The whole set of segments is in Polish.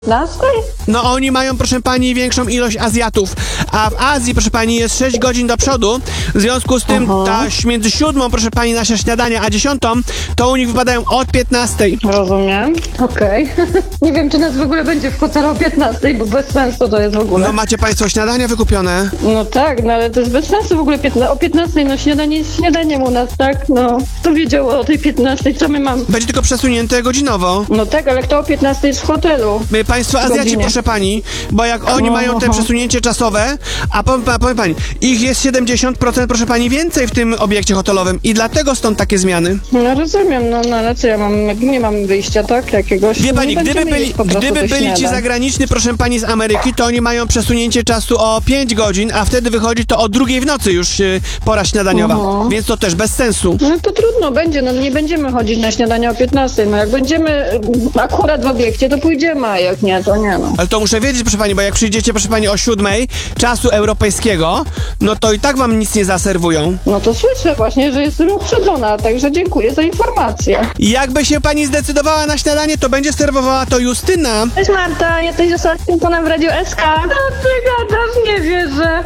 No oni mają, proszę pani, większą ilość Azjatów, a w Azji, proszę pani, jest 6 godzin do przodu, w związku z tym między 7, proszę pani, nasze śniadania, a 10, to u nich wypadają od 15. Rozumiem, okej. Nie wiem, czy nas w ogóle będzie wkładało o 15, bo bez sensu to jest w ogóle. No macie państwo śniadania wykupione? No tak, no ale to jest bez sensu w ogóle o 15, no śniadanie jest śniadaniem u nas, tak? No, kto wiedział o tej 15, co my mamy? Będzie tylko przesunięte godzinowo. No tak, ale kto o 15 jest w hotelu? Państwo Azjaci, Godzinie. proszę pani, bo jak oni mają te przesunięcie czasowe, a powiem pani, ich jest 70%, proszę pani, więcej w tym obiekcie hotelowym i dlatego stąd takie zmiany. No rozumiem, no ale co ja mam, nie mam wyjścia, tak? Jakiegoś... Wie pani, nie gdyby będziemy jeść po prostu byli tych ci śniadań. zagraniczni, proszę pani, z Ameryki, to oni mają przesunięcie czasu o 5 godzin, a wtedy wychodzi to o 2 w nocy już pora śniadaniowa, więc to też bez sensu. No to trudno będzie, no nie będziemy chodzić na śniadanie o 15, no jak będziemy akurat w obiekcie, to pójdziemy, a jak nie, to nie, no. Ale to muszę wiedzieć, proszę pani, bo jak przyjdziecie, proszę pani, o 7 czasu europejskiego, no to i tak wam nic nie zaserwują. No to słyszę właśnie, że jestem uprzedzona, także dziękuję za informację. Jakby się pani zdecydowała na śniadanie, to będzie serwowała to Justyna. Cześć Marta, jesteś Zostawkim Tonem w Radiu SK. Co ty gadasz? Nie wierzę.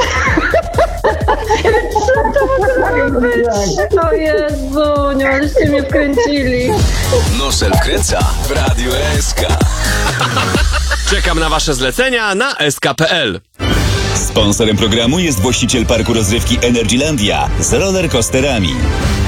Co to mogło być? O Jezu, nie możecie mnie wkręcili. Nosel wkręca w Radiu SK. Czekam na wasze zlecenia na sk.pl. Sponsorem programu jest właściciel parku rozrywki Energylandia z rollercoasterami.